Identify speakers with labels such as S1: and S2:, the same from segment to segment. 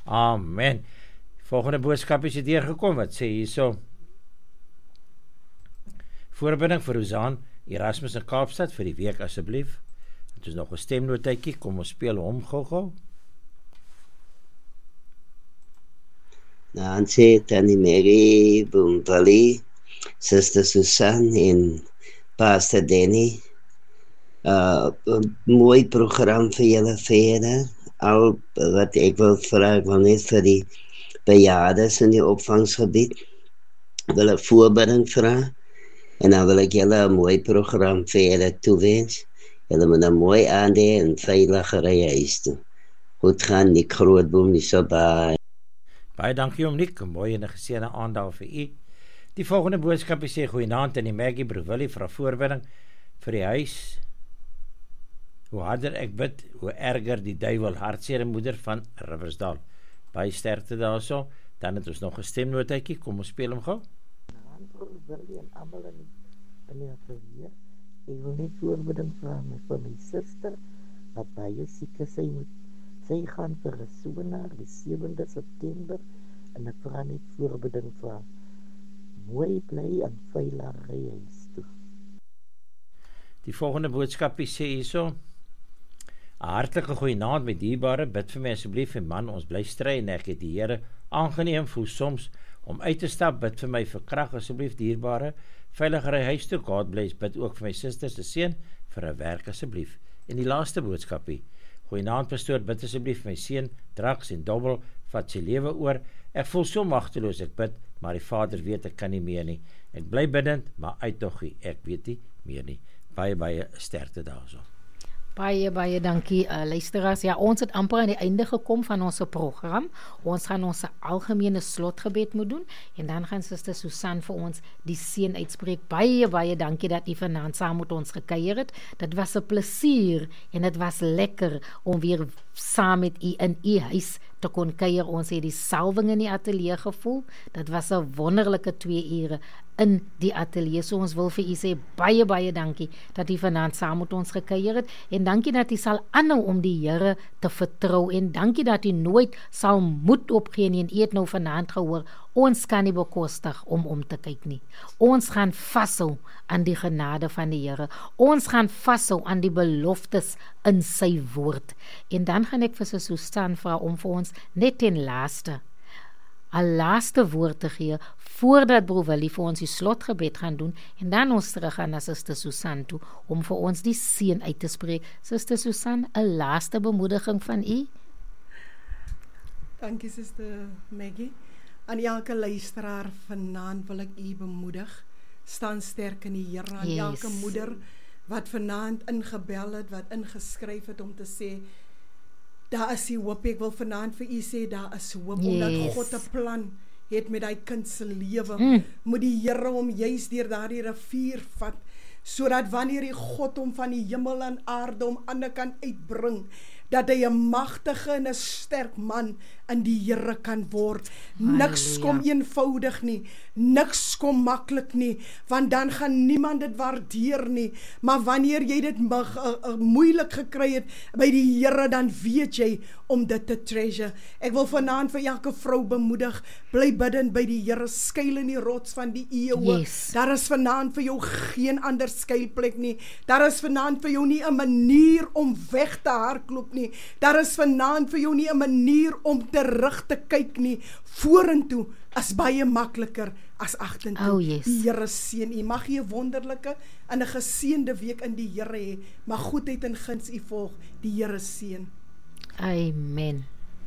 S1: Amen. Volgende boodskap is hier gekom, wat sê hierso. Voorbinding vir Rosanne Erasmus in Kaapstad vir die week asseblief. Het is nog 'n stemnotetjie, kom ons speel hom gou-gou.
S2: Nancy, Tannie Mary, Boomvalley, Sister Susan en Pastor Danny. Mooi program vir julle verder. Al wat ek wil vra, wil net vir die bejaardes in die opvangsgebied, wil ek voorbereiding vra, en dan wil ek julle 'n mooi program verder toewens. Julle moet 'n mooi aand hê en veilige ry huis toe. Goed gaan, Nick Grootboom, nie so baie.
S1: Baie dankie om Nick, mooi en 'n geseënde aand daar vir u. Die volgende boodskap sê goeienaand in die Maggie Broewillie vir 'n voorbereiding vir die huis. Hoe harder ek bid, hoe erger die duiwel, hartseer moeder van Riversdal. Baie sterkte daarso. Dan het ons nog 'n stemnotetjie, kom ons speel hom gou.
S3: Willie en almal in die atelier. Ek wil net voorbereiding vra vir my suster, wat baie siek is. Sy gaan vir 'n seminar die 7de September, en ek vra net voorbereiding vra. Mooi bly en veilig ry huis toe.
S1: Die volgende boodskap sê hierso. 'n Hartlike goeienaand my dierbare, bid vir my asseblief en man, ons bly stry en ek het die Here aangeneem voel soms om uit te stap, bid vir my vir krag asseblief dierbare, veilige ry huis toe, God bless, bid ook vir my suster se seun vir 'n werk asseblief. En die laaste boodskapie, goeienaand pastoor, bid asseblief vir my seun, Drax en Dobbel, vat sy lewe oor, ek voel so magteloos, ek bid, maar die Vader weet ek kan nie meer nie, ek bly bidend, maar uitdoggie, ek weet nie meer nie. Baie sterkte daarso.
S4: Baie dankie luisteraars. Ja, ons het amper aan die einde gekom van ons program. Ons gaan ons algemene slotgebed moet doen en dan gaan Suster Susan vir ons die seën uitspreek. Baie dankie dat u vanaand saam met ons gekuier het. Dit was 'n plesier en dit was lekker om weer saam met u in u huis te kon kuier. Ons het die salwing in die ateljee gevoel. Dit was 'n wonderlike 2 ure in die ateljee. So ons wil vir u sê baie dankie dat u vanaand saam met ons gekuier het en dankie dat u sal aanhou om die Here te vertrou en dankie dat u nooit sal moed opgee nie. En u het nou vanaand gehoor, ons kan nie bekostig om te kyk nie. Ons gaan vashou aan die genade van die Here. Ons gaan vashou aan die beloftes in sy woord. En dan gaan ek vir Susan vra om vir ons net ten laaste 'n laaste woord te gee voordat Broewillie vir ons die slotgebed gaan doen en dan ons terug gaan na Suster Susan toe om vir ons die seën uit te spreek. Suster Susan, 'n laaste bemoediging van u?
S5: Dankie Suster Maggie. Aan elke luisteraar vanaand wil ek u bemoedig. Staan sterk in die Here. Aan elke moeder wat vanaand ingebel het, wat ingeskryf het om te sê daar is die hoop. Ek wil vanaand vir u sê daar is hoop, omdat God 'n plan het met die kind se lewe. Moet die Here hom juis deur daardie rivier vat, sodat wanneer die God hom van die hemel en aarde om ander kan uitbring, dat hy 'n magtige en 'n sterk man in die Here kan word. Niks kom eenvoudig nie, niks kom maklik nie, want dan gaan niemand dit waardeer nie, maar wanneer jy dit moeilik gekry het by die Here, dan weet jy om dit te treasure. Ek wil vanaand vir elke vrou bemoedig, bly bidend by die Here, skuil in die rots van die eeue. Daar is vanaand vir jou geen ander skuilplek nie. Daar is vanaand vir jou nie 'n manier om weg te hardloop nie. Daar is vanaand vir jou nie 'n manier om terug te kyk nie. Vorentoe is baie makliker as agtertoe. Die Here seën u. Mag u 'n wonderlike en 'n geseënde week in die Here hê. Mag goedheid en guns u volg. Die Here seën.
S4: Amen.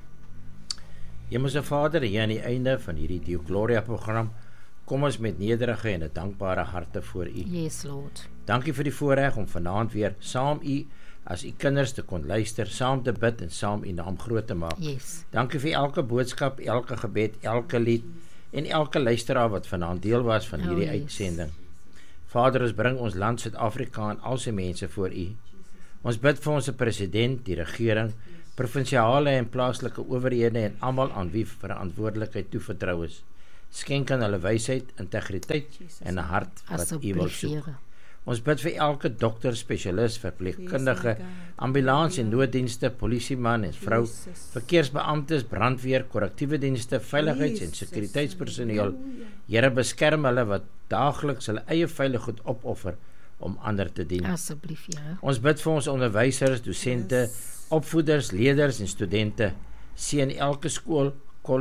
S1: Hemelse Vader, hier aan die einde van hierdie Dio Gloria program, kom ons met nederige en 'n dankbare harte voor u.
S4: Yes, Lord.
S1: Dankie vir die voorreg om vanaand weer saam u as u kinders te kon luister, saam te bid en saam u naam groot te maak. Dankie vir elke boodskap, elke gebed, elke lied en elke luisteraar wat vanaand deel was van hierdie uitsending. Vader, ons bring ons land Suid-Afrika en al sy mense voor u. Ons bid vir ons president, die regering, provinsiale en plaaslike owerhede en almal aan wie verantwoordelikheid toevertrou is. Skenk aan hulle wysheid, integriteit en 'n hart wat u wil soek. Ons bid vir elke dokter, spesialis, verpleegkundige, ambulans en nooddienste, polisieman en vrou, verkeersbeamptes, brandweer, korrektiewe dienste, veiligheids- en sekuriteitspersoneel. Here, beskerm hulle wat daagliks hulle eie veiligheid opoffer om ander te dien.
S4: Asseblief, ja.
S1: Ons bid vir ons onderwysers, dosente, opvoeders, leerders en studente. Seën elke skool,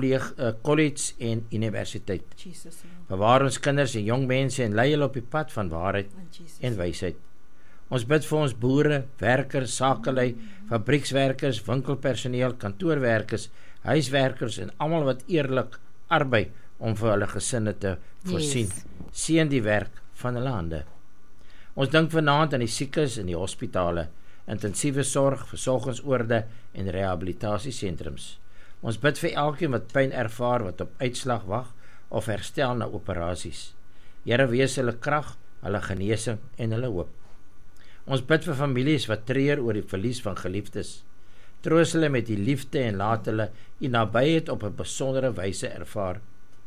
S1: college en universiteit. Bewaar ons kinders en jong mense en lei hulle op die pad van waarheid en wysheid. Ons bid vir ons boere, werkers, sakelei, fabriekswerkers, winkelpersoneel, kantoorwerkers, huiswerkers en almal wat eerlik arbei om vir hulle gesinne te voorsien. Seën die werk van hulle hande. Ons dink vanaand aan die siekes in die hospitale, intensiewe sorg, versorgingsoorde en rehabilitasiesentrums. Ons bid vir elkeen wat pyn ervaar, wat op uitslag wag of herstel na operasies. Here, wees hulle krag, hulle genesing en hulle hoop. Ons bid vir families wat treur oor die verlies van geliefdes. Troos hulle met die liefde en laat hulle u nabyheid op 'n besondere wyse ervaar.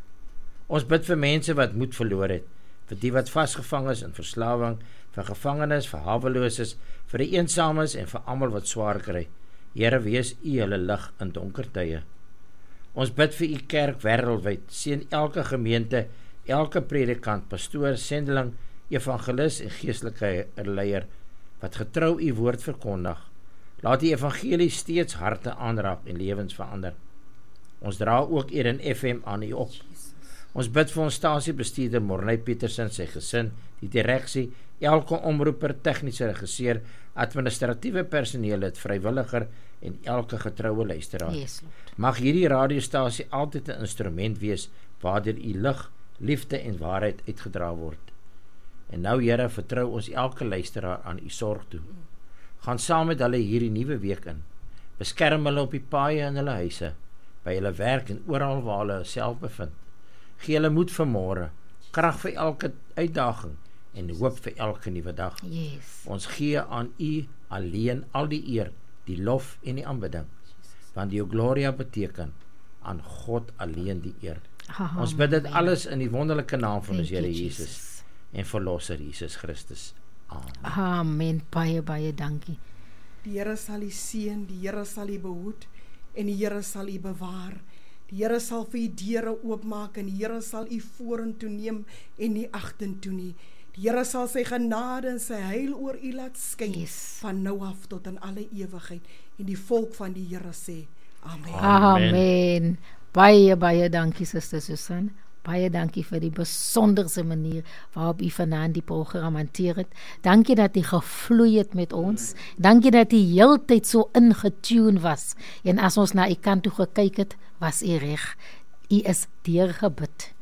S1: Ons bid vir mense wat moed verloor het, vir die wat vasgevang is in verslawing, vir gevangenes, vir haweloses, vir die eensames en vir almal wat swaar kry. Here, wees u hulle lig in donker tye. Ons bid vir u kerk wêreldwyd. Seën elke gemeente, elke predikant, pastoor, sendeling, evangelis en geestelike leier wat getrou u woord verkondig. Laat die evangelie steeds harte aanraak en lewens verander. Ons dra ook Eden FM aan u op. Ons bid vir ons stasiebestuurder Morney Petersen, sy gesin, die direksie, elke omroeper, tegniese regisseur, administratiewe personeel, het vrywilliger en elke getroue luisteraar. Mag hierdie radiostasie altyd 'n instrument wees waardeur u lig, liefde en waarheid uitgedra word. En nou, Here, vertrou ons elke luisteraar aan u sorg toe. Gaan saam met hulle hierdie nuwe week in. Beskerm hulle op die paaie in hulle huise, by hulle werk en oral waar hulle self bevind. Gee hulle moed vir môre, krag vir elke uitdaging en hoop vir elke nuwe dag. Ons gee aan u alleen al die eer, die lof en die aanbidding, want die gloria beteken aan God alleen die eer. Ons bid dit alles in die wonderlike naam van ons Here Jesus en Verlosser Jesus Christus. Amen.
S4: Amen. Baie dankie.
S5: Die Here sal u seën, die Here sal u behoed en die Here sal u bewaar. Die Here sal vir u deure oopmaak en die Here sal u vorentoe neem en nie agtertoe nie. Die Here sal sy genade en sy heil oor u laat skyn van nou af tot in alle ewigheid. En die volk van die Here sê amen.
S4: Amen. Baie dankie, Suster Susan. Baie dankie vir die besonderse manier waarop u vanaand die program hanteer het. Dankie dat u gevloei het met ons. Dankie dat u heeltyd so ingetune was. En as ons na u kant toe gekyk het, was u reg. U is deurgebid.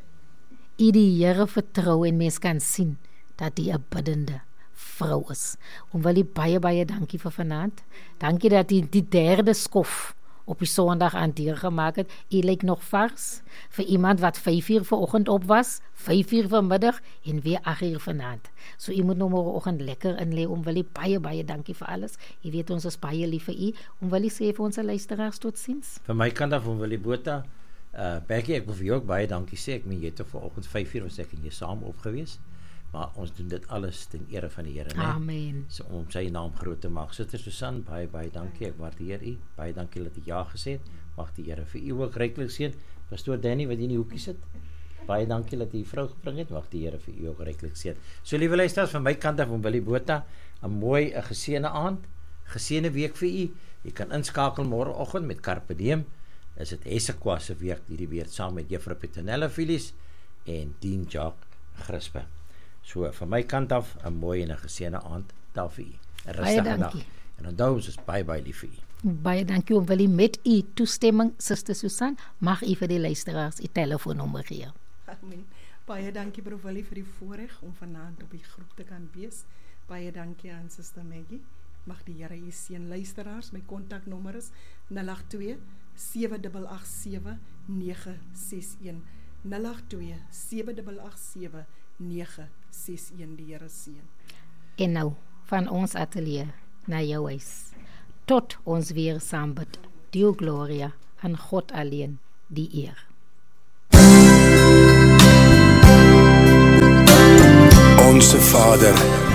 S4: U die Here vertrou en mens kan sien dat u 'n biddende vrou is. En wil u baie dankie vir vanaand. Dankie dat u die derde skof op die Sondag aan deurgemaak het. U lyk nog vars vir iemand wat 5:00 vanoggend op was, 5:00 vanmiddag en weer 8:00 vanaand. So u moet nou môreoggend lekker inlê. Wil u baie dankie vir alles. U weet ons is baie lief vir u. Wil u sê vir ons luisteraars totsiens?
S1: Vir my kant af wil ek Botha, Becky, ek wil vir jou ook baie dankie sê. Ek meen jy het vanoggend 5:00 was ek en jy saam opgewees. Maar ons doen dit alles ten ere van die Here, né?
S4: Amen.
S1: So om sy naam groot te maak. Suster Susan, baie dankie. Ek waardeer u. Baie dankie dat u ja gesê het. Mag die Here vir u ook ryklik seën. Pastoor Danny wat hier in die hoekie sit. Baie dankie dat u die vrou gebring het. Mag die Here vir u ook ryklik seën. So liewe luisteraars, van my kant af van Willie Botha, 'n mooi, 'n geseënde aand, geseënde week vir u. Jy kan inskakel môreoggend met Carpe Diem. Is dit Hesekwa se week hierdie weer saam met Juffrou Petronella Phyllis en Dean Jacques Grispe. So van my kant af 'n mooi en 'n geseënde aand daar vir u. 'n Rustige dag. En onthou ons is baie lief vir u.
S4: Baie dankie om wil met u toestemming, Suster Susan, mag u vir die luisteraars u telefoonnommer gee.
S5: Amen. Baie dankie broer Willie vir die voorreg om vanaand op die groep te kan wees. Baie dankie aan Suster Maggie. Mag die Here u seën. Luisteraars, my kontaknommer is 082 787 961. 082 787 961. Die Here seën.
S4: En nou van ons ateljee na jou huis. Tot ons weer saam bid. Die gloria aan God alleen die eer.
S6: Onze Vader